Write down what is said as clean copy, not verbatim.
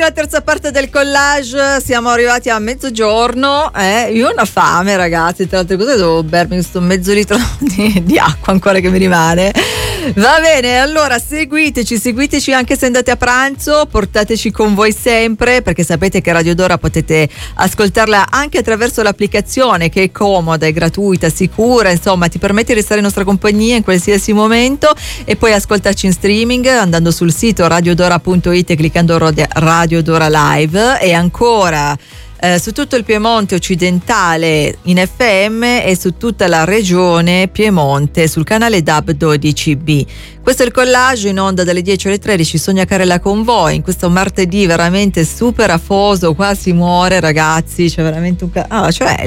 anche la terza parte del collage, siamo arrivati a mezzogiorno. Io ho una fame, ragazzi, tra le altre cose devo bermi questo mezzo litro di acqua ancora che mi rimane. Va bene, allora seguiteci anche se andate a pranzo, portateci con voi sempre, perché sapete che Radio Dora potete ascoltarla anche attraverso l'applicazione, che è comoda, è gratuita, sicura, insomma ti permette di restare in nostra compagnia in qualsiasi momento, e poi ascoltarci in streaming andando sul sito radiodora.it e cliccando Radio Dora Live, e ancora su tutto il Piemonte occidentale in FM e su tutta la regione Piemonte sul canale DAB 12B. Questo è il collage in onda dalle 10 alle 13. Sonia Carella con voi in questo martedì veramente super afoso, qua si muore, ragazzi, c'è veramente cioè